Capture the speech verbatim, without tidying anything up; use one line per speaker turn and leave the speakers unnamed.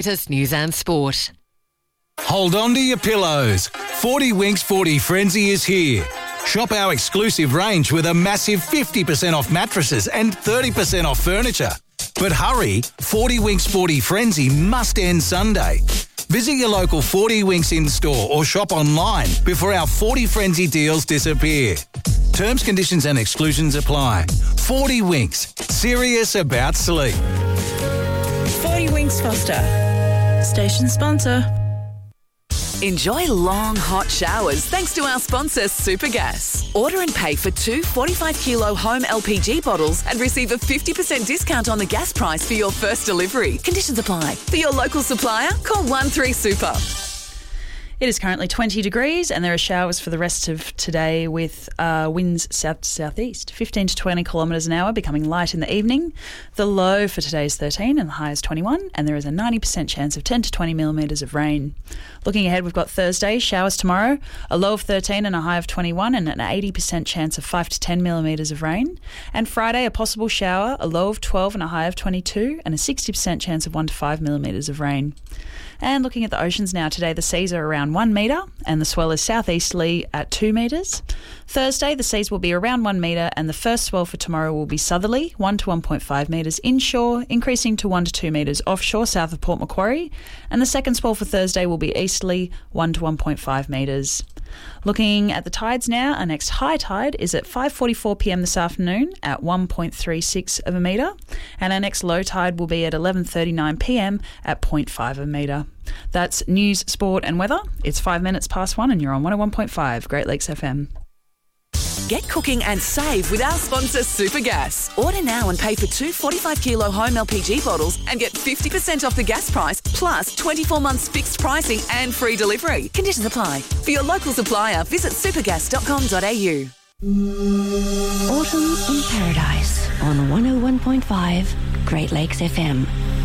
Latest news and sport.
Hold on to your pillows. forty Winks forty Frenzy is here. Shop our exclusive range with a massive fifty percent off mattresses and thirty percent off furniture. But hurry, forty Winks forty Frenzy must end Sunday. Visit your local forty Winks in-store or shop online before our forty Frenzy deals disappear. Terms, conditions and exclusions apply. forty Winks. Serious about sleep.
forty Winks Foster. Station sponsor.
Enjoy long, hot showers thanks to our sponsor, Supergas. Order and pay for two forty-five kilo home L P G bottles and receive a fifty percent discount on the gas price for your first delivery. Conditions apply. For your local supplier, call one three super.
It is currently twenty degrees and there are showers for the rest of today with uh, winds south to southeast, fifteen to twenty kilometres an hour, becoming light in the evening. The low for today is thirteen and the high is twenty-one, and there is a ninety percent chance of ten to twenty millimetres of rain. Looking ahead, we've got Thursday, showers tomorrow, a low of thirteen and a high of twenty-one, and an eighty percent chance of five to ten millimetres of rain. And Friday, a possible shower, a low of twelve and a high of twenty-two, and a sixty percent chance of one to five millimetres of rain. And looking at the oceans now, today the seas are around one metre and the swell is southeasterly at two metres. Thursday, the seas will be around one metre and the first swell for tomorrow will be southerly, one to one point five metres inshore, increasing to one to two metres offshore south of Port Macquarie. And the second swell for Thursday will be easterly, one to one point five metres. Looking at the tides now, our next high tide is at five forty-four p m this afternoon at one point three six of a metre, and our next low tide will be at eleven thirty-nine p m at zero point five of a metre. That's news, sport and weather. It's five minutes past one and you're on one oh one point five Great Lakes F M.
Get cooking and save with our sponsor, Supergas. Order now and pay for two forty-five kilo home L P G bottles and get fifty percent off the gas price, plus twenty-four months fixed pricing and free delivery. Conditions apply. For your local supplier, visit supergas dot com dot a u.
Autumn in Paradise on one oh one point five Great Lakes F M.